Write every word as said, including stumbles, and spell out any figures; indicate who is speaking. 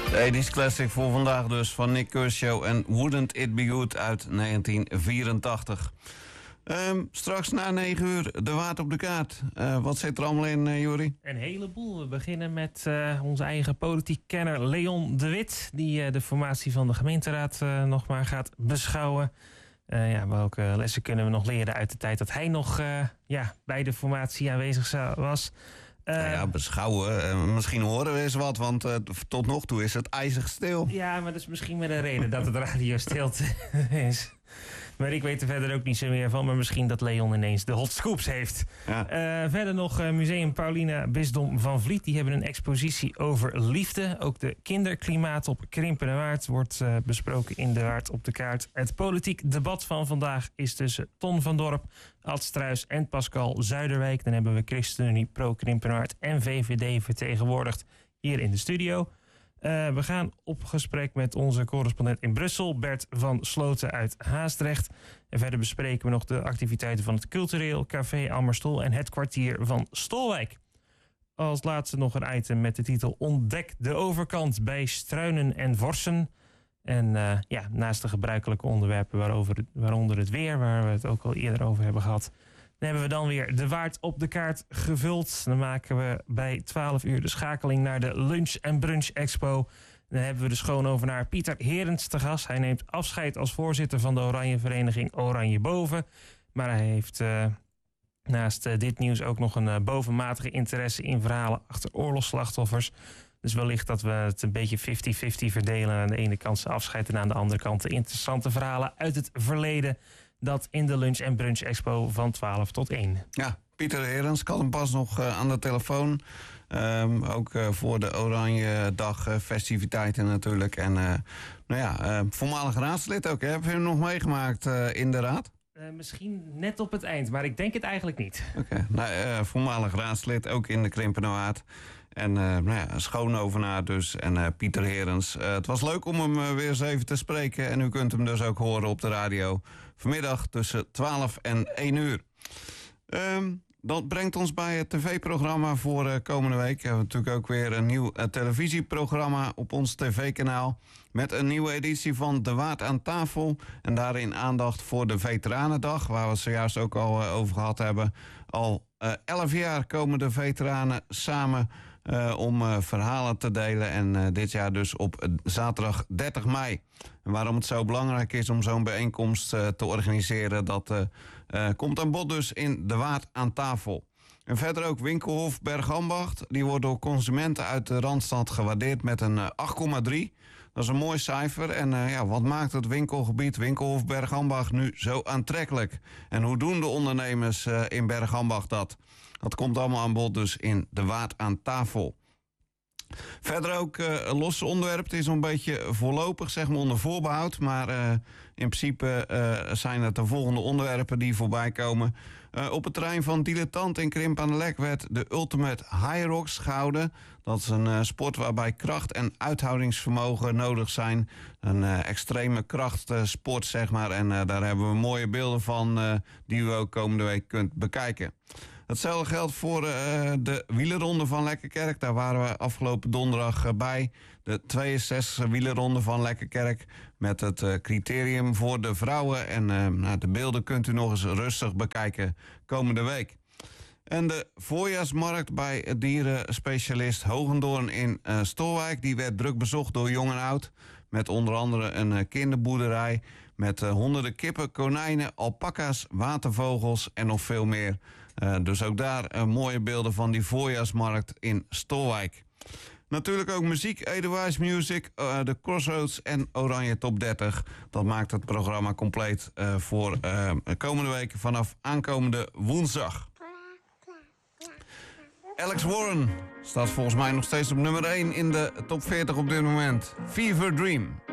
Speaker 1: De eighties classic voor vandaag dus van Nik Kershaw en Wouldn't It Be Good uit negentien vierentachtig. Um, straks na negen uur de Waard op de kaart. Uh, wat zit er allemaal in, uh, Jori?
Speaker 2: Een heleboel. We beginnen met uh, onze eigen politiek kenner Leon de Wit, die uh, de formatie van de gemeenteraad uh, nog maar gaat beschouwen. Uh, ja, welke lessen kunnen we nog leren uit de tijd dat hij nog uh, ja, bij de formatie aanwezig was? Uh,
Speaker 1: nou ja, beschouwen. Uh, misschien horen we eens wat, want uh, tot nog toe is het ijzig stil.
Speaker 2: Ja, maar dat is misschien met een reden dat het radio stilte is. Maar ik weet er verder ook niet zo meer van. Maar misschien dat Leon ineens de hot scoops heeft. Ja. Uh, verder nog uh, Museum Paulina Bisdom van Vliet. Die hebben een expositie over liefde. Ook de kinderklimaat op Krimpenerwaard wordt uh, besproken in de Waard op de kaart. Het politiek debat van vandaag is tussen Ton van Dorp, Ad Struijs en Pascal Zuiderwijk. Dan hebben we ChristenUnie, Pro Krimpenerwaard en V V D vertegenwoordigd hier in de studio. Uh, we gaan op gesprek met onze correspondent in Brussel, Bert van Sloten uit Haastrecht. En verder bespreken we nog de activiteiten van het Cultureel Café Almerstol en het kwartier van Stolwijk. Als laatste nog een item met de titel Ontdek de overkant bij Struinen en Vorsen. En uh, ja, naast de gebruikelijke onderwerpen waarover, waaronder het weer, waar we het ook al eerder over hebben gehad, dan hebben we dan weer de Waard op de kaart gevuld. Dan maken we bij twaalf uur de schakeling naar de Lunch en Brunch Expo. Dan hebben we de schoonovenaar Pieter Herens te gast. Hij neemt afscheid als voorzitter van de Oranje Vereniging Oranje Boven. Maar hij heeft uh, naast uh, dit nieuws ook nog een uh, bovenmatige interesse in verhalen achter oorlogsslachtoffers. Dus wellicht dat we het een beetje vijftig vijftig verdelen. Aan de ene kant zijn afscheid en aan de andere kant de interessante verhalen uit het verleden. Dat in de Lunch en Brunch Expo van twaalf tot één.
Speaker 1: Ja, Pieter Herens kan hem pas nog uh, aan de telefoon. Um, ook uh, voor de Oranje Dag uh, festiviteiten natuurlijk. En uh, nou ja, uh, voormalig raadslid ook. Hè? Heb je hem nog meegemaakt uh, in de raad?
Speaker 2: Uh, misschien net op het eind, maar ik denk het eigenlijk niet.
Speaker 1: Oké, okay. nou, uh, voormalig raadslid ook in de Krimpenerwaard. En uh, nou ja, schoonovenaar dus. En uh, Pieter Herens. Uh, het was leuk om hem uh, weer eens even te spreken. En u kunt hem dus ook horen op de radio. Vanmiddag tussen twaalf en één uur. Um, dat brengt ons bij het tv-programma voor uh, komende week. We hebben natuurlijk ook weer een nieuw uh, televisieprogramma op ons tv-kanaal. Met een nieuwe editie van De Waard aan tafel. En daarin aandacht voor de Veteranendag. Waar we het zojuist ook al uh, over gehad hebben. Al uh, elf jaar komen de veteranen samen Uh, om uh, verhalen te delen. En uh, dit jaar dus op uh, zaterdag dertig mei. En waarom het zo belangrijk is om zo'n bijeenkomst uh, te organiseren, dat uh, uh, komt aan bod dus in De Waard aan tafel. En verder ook Winkelhof Bergambacht. Die wordt door consumenten uit de Randstad gewaardeerd met een uh, acht komma drie. Dat is een mooi cijfer. En uh, ja, wat maakt het winkelgebied Winkelhof Bergambacht nu zo aantrekkelijk? En hoe doen de ondernemers uh, in Bergambacht dat? Dat komt allemaal aan bod dus in De Waard aan tafel. Verder ook uh, een losse onderwerp. Het is een beetje voorlopig, zeg maar onder voorbehoud. Maar uh, in principe uh, zijn het de volgende onderwerpen die voorbij komen. Uh, op het terrein van Dilettant in Krimp aan de Lek werd de Ultimate High Rocks gehouden. Dat is een uh, sport waarbij kracht en uithoudingsvermogen nodig zijn. Een uh, extreme krachtsport, uh, zeg maar. En uh, daar hebben we mooie beelden van uh, die u ook komende week kunt bekijken. Hetzelfde geldt voor uh, de wielerronde van Lekkerkerk. Daar waren we afgelopen donderdag uh, bij. De tweeënzestigste wielerronde van Lekkerkerk. Met het uh, criterium voor de vrouwen. En uh, nou, de beelden kunt u nog eens rustig bekijken komende week. En de voorjaarsmarkt bij het dierenspecialist Hogendoorn in uh, Stolwijk. Die werd druk bezocht door jong en oud. Met onder andere een uh, kinderboerderij. Met uh, honderden kippen, konijnen, alpaca's, watervogels en nog veel meer. Uh, dus ook daar uh, mooie beelden van die voorjaarsmarkt in Stolwijk. Natuurlijk ook muziek, Edelweiss Music, uh, de Crossroads en Oranje Top dertig. Dat maakt het programma compleet uh, voor uh, komende week vanaf aankomende woensdag. Alex Warren staat volgens mij nog steeds op nummer één in de top veertig op dit moment. Fever Dream.